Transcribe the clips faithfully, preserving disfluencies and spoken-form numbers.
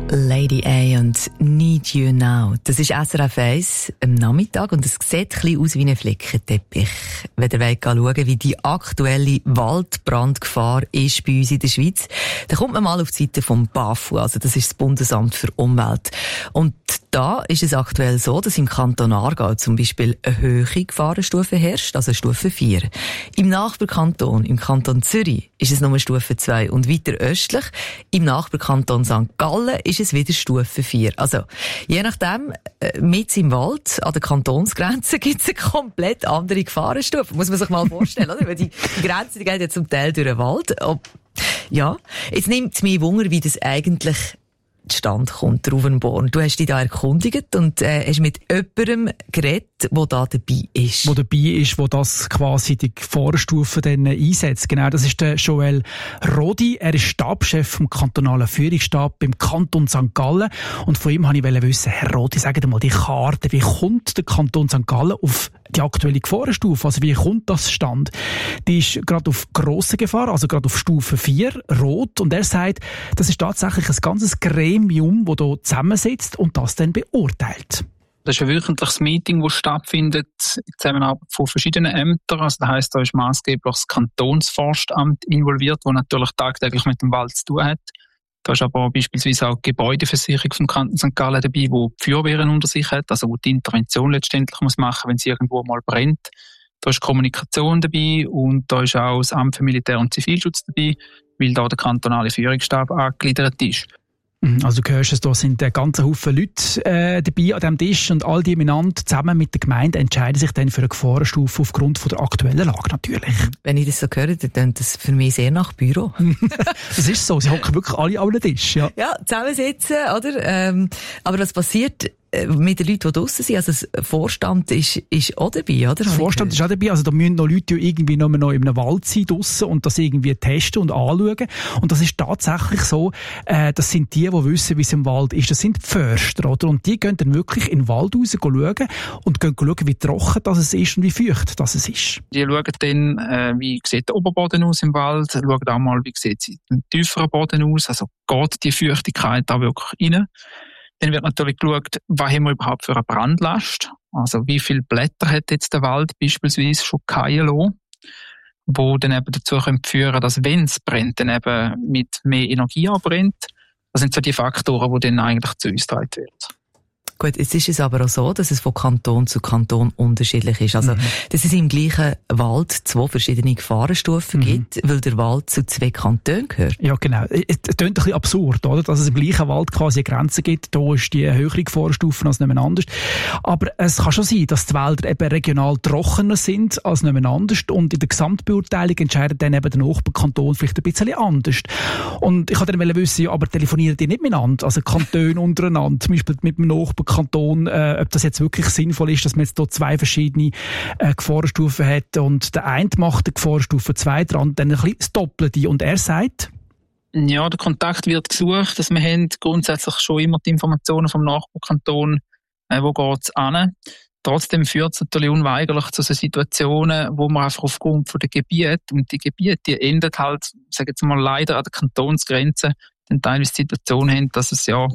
Lady A und Need You Now. Das ist S R F eins am Nachmittag und es sieht ein bisschen aus wie ein Flickenteppich. Wenn ihr wollt schauen, wie die aktuelle Waldbrandgefahr ist bei uns in der Schweiz, dann kommt man mal auf die Seite vom BAFU, also das ist das Bundesamt für Umwelt. Und da ist es aktuell so, dass im Kanton Aargau zum Beispiel eine hohe Gefahrenstufe herrscht, also Stufe vier. Im Nachbarkanton, im Kanton Zürich, ist es nur Stufe zwei und weiter östlich, im Nachbarkanton Sankt Gallen ist es wieder Stufe vier. Also, je nachdem, äh, mit im Wald, an der Kantonsgrenze, gibt es eine komplett andere Gefahrenstufe. Muss man sich mal vorstellen, oder? Weil die, die Grenze, die geht ja zum Teil durch den Wald. Ob, ja. Jetzt nimmt es mich Wunder, wie das eigentlich zustande kommt, Ruvenborn. Du hast dich da erkundigt und äh, hast mit jemandem geredet, der da dabei ist. Wo dabei ist, wo das quasi die Gefahrenstufe dann einsetzt. Genau, das ist der Joel Rodi. Er ist Stabschef vom kantonalen Führungsstab beim Kanton Sankt Gallen. Und von ihm wollte ich wissen, Herr Rodi, sagen Sie mal die Karte, wie kommt der Kanton Sankt Gallen auf die aktuelle Gefahrenstufe? Also wie kommt das stand? Die ist gerade auf grosse Gefahr, also gerade auf Stufe vier, rot. Und er sagt, das ist tatsächlich ein ganzes Gremium, das hier zusammensitzt und das dann beurteilt. Das ist ein wöchentliches Meeting, das stattfindet in Zusammenarbeit von verschiedenen Ämtern. Also das heisst, da ist maßgeblich das Kantonsforstamt involviert, das natürlich tagtäglich mit dem Wald zu tun hat. Da ist aber beispielsweise auch die Gebäudeversicherung vom Kanton Sankt Gallen dabei, die die Feuerwehren unter sich hat, also wo die Intervention letztendlich muss machen, wenn es irgendwo mal brennt. Da ist Kommunikation dabei und da ist auch das Amt für Militär- und Zivilschutz dabei, weil da der kantonale Führungsstab angegliedert ist. Also du hörst es, da sind ein ganzer Haufen Leute äh, dabei an diesem Tisch und all die miteinander zusammen mit der Gemeinde entscheiden sich dann für eine Gefahrenstufe aufgrund von der aktuellen Lage natürlich. Wenn ich das so höre, dann klingt das für mich sehr nach Büro. Das ist so, sie hocken wirklich alle an den Tisch. Ja, ja zusammensitzen, oder? Ähm, aber was passiert mit den Leuten, die draussen sind? Also der Vorstand ist, ist auch dabei, oder? Der Vorstand ist auch dabei. Also da müssen noch Leute irgendwie noch, noch in einem Wald sein draussen und das irgendwie testen und anschauen. Und das ist tatsächlich so, äh, das sind die, die wissen, wie es im Wald ist. Das sind die Förster, oder? Und die gehen dann wirklich in den Wald raus schauen und gehen schauen, wie trocken das ist und wie feucht das ist. Die schauen dann, äh, wie sieht der Oberboden aus im Wald, schauen auch mal, wie sieht es im tieferen Boden aus, also geht die Feuchtigkeit da wirklich rein. Dann wird natürlich geschaut, was haben wir überhaupt für eine Brandlast. Also wie viele Blätter hat jetzt der Wald beispielsweise schon fallen lassen, wo dann eben dazu führen können, dass wenn es brennt, dann eben mit mehr Energie anbrennt. Das sind so die Faktoren, die dann eigentlich zu uns getragen werden. Gut, jetzt ist es aber auch so, dass es von Kanton zu Kanton unterschiedlich ist. Also, mhm. dass es im gleichen Wald zwei verschiedene Gefahrenstufen mhm. gibt, weil der Wald zu zwei Kantonen gehört. Ja, genau. Es klingt ein bisschen absurd, oder? Dass es im gleichen Wald quasi eine Grenze gibt. Da ist die höhere Gefahrenstufe als nicht anders. Aber es kann schon sein, dass die Wälder eben regional trockener sind als nicht anders. Und in der Gesamtbeurteilung entscheidet dann eben der Nachbarkanton vielleicht ein bisschen anders. Und ich wollte dann wissen, ja, aber telefonieren die nicht miteinander? Also Kantone untereinander, zum Beispiel mit dem Nachbarkanton Kanton, äh, ob das jetzt wirklich sinnvoll ist, dass man jetzt hier zwei verschiedene äh, Gefahrenstufen hat und der eine macht die Gefahrenstufe zwei dran, dann ein bisschen das Doppelte. Und er sagt? Ja, der Kontakt wird gesucht, dass wir haben grundsätzlich schon immer die Informationen vom Nachbarkanton, äh, wo geht's an. Trotzdem führt es natürlich unweigerlich zu so Situationen, wo man einfach aufgrund von der Gebiete, und die Gebiete, die enden halt, sage jetzt mal leider an der Kantonsgrenze, dann teilweise Situationen haben, dass es ja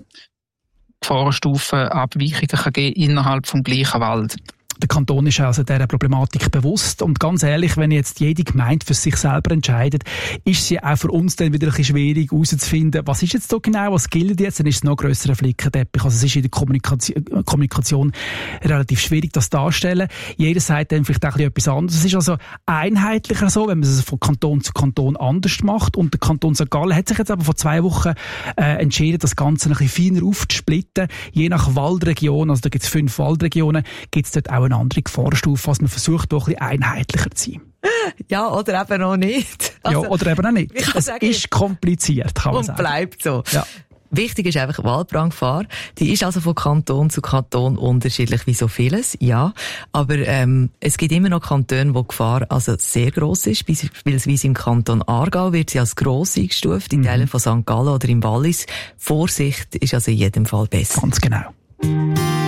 Gefahrenstufenabweichungen kann geben innerhalb vom gleichen Wald. Der Kanton ist also dieser Problematik bewusst. Und ganz ehrlich, wenn jetzt jede Gemeinde für sich selber entscheidet, ist es ja auch für uns dann wieder ein bisschen schwierig herauszufinden, was ist jetzt da genau, was gilt jetzt, dann ist es noch ein grösserer Flickenteppich. Also es ist in der Kommunikation, Kommunikation relativ schwierig, das darzustellen. Jeder sagt dann vielleicht auch etwas anderes. Es ist also einheitlicher so, wenn man es von Kanton zu Kanton anders macht. Und der Kanton Sankt Gallen hat sich jetzt aber vor zwei Wochen äh, entschieden, das Ganze ein bisschen feiner aufzusplitten. Je nach Waldregion, also da gibt es fünf Waldregionen, gibt es dort auch eine andere Gefahrenstufe, was man versucht, doch ein bisschen einheitlicher zu sein. Ja, oder eben auch nicht. Also, ja, oder eben auch nicht. Es sagen, ist kompliziert, kann man und sagen. Und bleibt so. Ja. Wichtig ist einfach, Waldbrandgefahr, die ist also von Kanton zu Kanton unterschiedlich wie so vieles, ja. Aber ähm, es gibt immer noch Kantone, wo die Gefahr also sehr gross ist. Beispielsweise im Kanton Aargau wird sie als gross eingestuft, in Teilen von Sankt Gallen oder im Wallis. Vorsicht ist also in jedem Fall besser. Ganz genau.